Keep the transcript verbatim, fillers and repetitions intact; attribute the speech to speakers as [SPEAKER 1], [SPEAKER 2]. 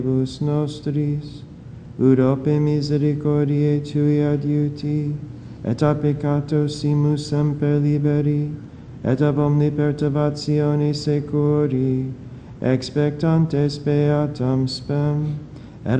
[SPEAKER 1] Bus nostris, ut ope misericordiae tui adiuti, et a peccatosimus semper liberi, et ab omni perturbatione securi, expectantes beatam spem.